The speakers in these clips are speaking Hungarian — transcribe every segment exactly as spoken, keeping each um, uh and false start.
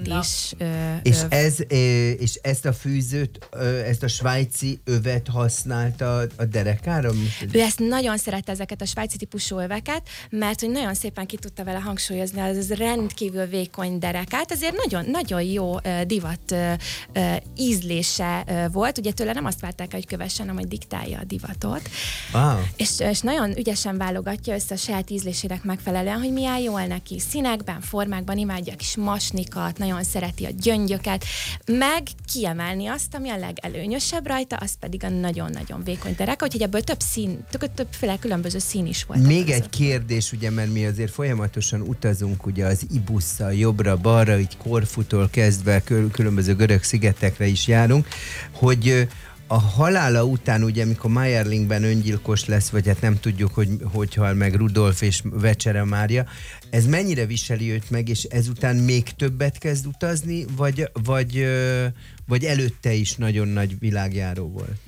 is. Ö, és, öv. ez, és ezt a fűzőt, ezt a svájci övet használta a derekára? Ő ezt nagyon szerette, ezeket a svájci típusú öveket, mert hogy nagyon szépen ki tudta vele hangsúlyozni, az rendkívül vékony derekát, ezért nagyon, nagyon jó divat ízlése volt. Ugye tőle nem azt várták, hogy kövessen, hanem hogy diktálja a divatot. Ah. És, és nagyon ügyesen válogatja össze a saját ízlésének megfelelően, hogy mi áll jól neki. Színekben, formákban imádja a kis masnikat, nagyon szereti a gyöngyöket, meg kiemelni azt, ami a legelőnyösebb rajta, az pedig a nagyon-nagyon vékony dereka, úgyhogy ebből több szín, több, többféle különböző szín is volt. Még egy kérdés, ugye, mert mi azért folyamatosan utazunk ugye az ibusszal jobbra-balra, így Korfutól kezdve különböző görög szigetekre is járunk, hogy a halála után, ugye, amikor Mayerlingben öngyilkos lesz, vagy hát nem tudjuk, hogy hogy hal meg Rudolf és Vecsere Mária, ez mennyire viseli őt meg, és ezután még többet kezd utazni, vagy, vagy, vagy előtte is nagyon nagy világjáró volt?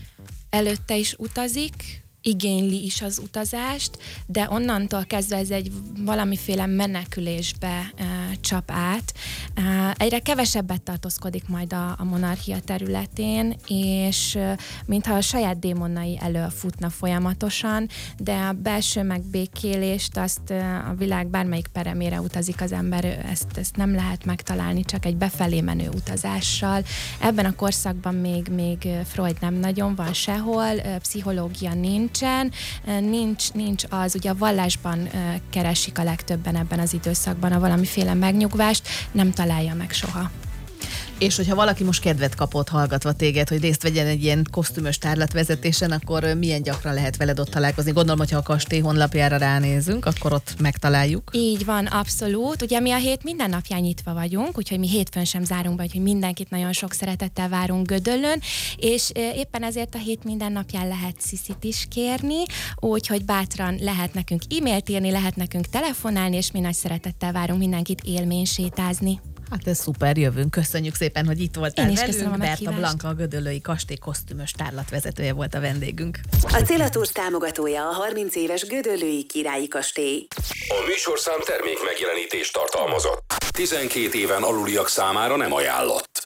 Előtte is utazik, igényli is az utazást, de onnantól kezdve ez egy valamiféle menekülésbe e, csap át. E, egyre kevesebbet tartózkodik majd a, a monarchia területén, és e, mintha a saját démonai elől futna folyamatosan, de a belső megbékélést azt e, a világ bármelyik peremére utazik az ember, ezt, ezt nem lehet megtalálni, csak egy befelé menő utazással. Ebben a korszakban még, még Freud nem nagyon van sehol, e, pszichológia nincs, Nincs, nincs az, ugye a vallásban keresik a legtöbben ebben az időszakban a valamiféle megnyugvást, nem találja meg soha. És hogyha valaki most kedvet kapott hallgatva téged, hogy részt vegyen egy ilyen kosztümös tárlatvezetésen, akkor milyen gyakran lehet veled ott találkozni? Gondolom, hogyha a kastély honlapjára ránézünk, akkor ott megtaláljuk. Így van, abszolút. Ugye mi a hét minden napján nyitva vagyunk, úgyhogy mi hétfőn sem zárunk be, úgyhogy mindenkit nagyon sok szeretettel várunk Gödöllőn, és éppen ezért a hét minden napján lehet sziszit is kérni, úgyhogy bátran lehet nekünk e-mailt írni, lehet nekünk telefonálni, és mi nagy szeretettel várunk mindenkit élménysétázni. Hát ez szuper, jövünk. Köszönjük szépen, hogy itt voltál Én is velünk. köszönöm a Berta meghívást. Blanka, a gödöllői kastély kosztümös tárlatvezetője volt a vendégünk. A Célatours támogatója a harminc éves Gödöllői Királyi Kastély. A műsorszám termék megjelenítést tartalmazott. tizenkét éven aluliak számára nem ajánlott.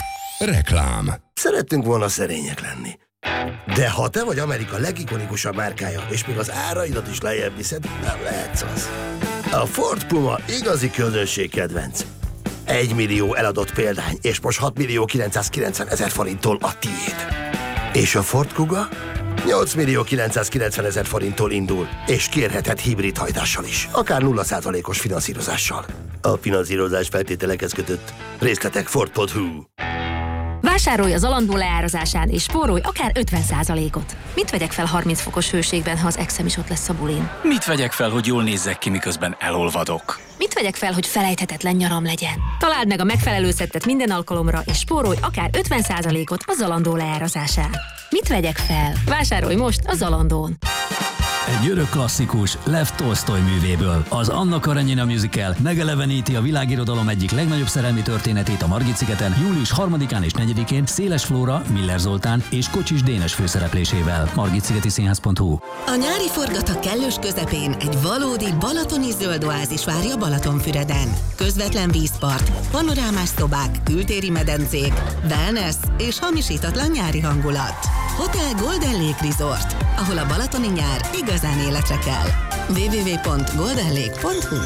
Reklám. Szerettünk volna szerények lenni. De ha te vagy Amerika legikonikusabb márkája, és még az áraidat is lejjebb viszed, nem lehetsz az. A Ford Puma igazi közönség kedvenc. Egy millió eladott példány, és most hat millió kilencszázkilencven ezer forinttól a tiéd. És a Ford Kuga nyolc millió kilencszázkilencven ezer forinttól indul, és kérheted hibrid hajtással is, akár nulla százalékos finanszírozással. A finanszírozás feltételekhez kötött. Részletek ford pont hu. Vásárolj az Zalando leárazásán és spórolj akár ötven százalékot. Mit vegyek fel harminc fokos hőségben, ha az exem is ott lesz a bulin? Mit vegyek fel, hogy jól nézzek ki, miközben elolvadok? Mit vegyek fel, hogy felejthetetlen nyaram legyen? Találd meg a megfelelő szettet minden alkalomra, és spórolj akár ötven százalékot a Zalando leárazásán. Mit vegyek fel? Vásárolj most a Zalandón! Egy örök klasszikus Lev Tolsztoj művéből. Az Anna Karenina musical megeleveníti a világirodalom egyik legnagyobb szerelmi történetét a Margit-szigeten július harmadikán és negyedikén Széles Flóra, Miller Zoltán és Kocsis Dénes főszereplésével. margitszigeti színház pont hu. A nyári forgatag kellős közepén egy valódi balatoni zöld oázis várja Balatonfüreden. Közvetlen vízpart, panorámás szobák, kültéri medencék, wellness és hamisítatlan nyári hangulat. Hotel Golden Lake Resort, ahol a balatoni nyár igazán életre kell. double-u double-u double-u pont golden lake pont hu.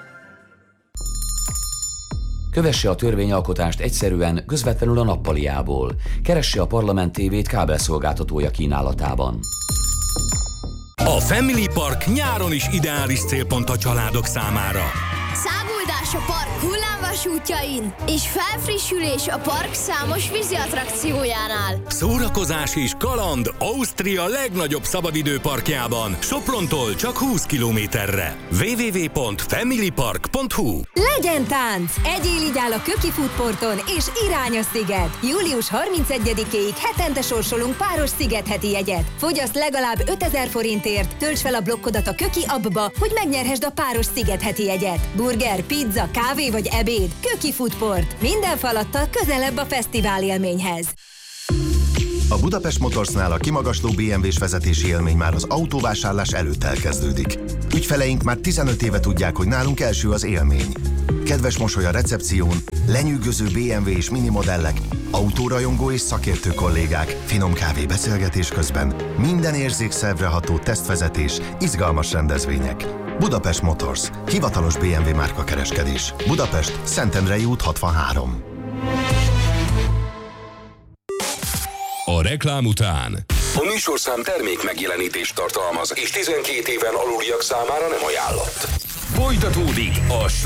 Kövesse a törvényalkotást egyszerűen, közvetlenül a nappaliából. Keresse a Parlament té vét kábelszolgáltatója kínálatában. A Family Park nyáron is ideális célpont a családok számára. Száguldás a park hullámvasútjain és felfrissülés a park számos vízi attrakciójánál. Szórakozás és kaland Ausztria legnagyobb szabadidőparkjában, Soprontól csak húsz kilométerre. double-u double-u double-u pont family park pont hu. Legyen tánc! Egyél így áll a Köki Foodporton és irány a sziget. július harmincegyedikéig hetente sorsolunk páros szigetheti jegyet. Fogyaszt legalább ötezer forintért, tölts fel a blokkodat a Köki appba, hogy megnyerhesd a páros szigetheti jegyet. Burger, pizza, kávé vagy ebéd. Köki Foodport. Minden falattal közelebb a fesztivál élményhez. A Budapest Motorsnál a kimagasló bé em vés vezetési élmény már az autóvásárlás előtt elkezdődik. Ügyfeleink már tizenöt éve tudják, hogy nálunk első az élmény. kedves mosoly a recepción, lenyűgöző bé em vé és mini modellek, autórajongó és szakértő kollégák, finom kávé beszélgetés közben, minden érzékszervre ható tesztvezetés, izgalmas rendezvények. Budapest Motors, hivatalos bé em vé márka kereskedés. Budapest, Szentendrei út hatvanhárom. A reklám után. A műsorszám termék megjelenítést tartalmaz, és tizenkét éven aluliak számára nem ajánlott. Folytatódik a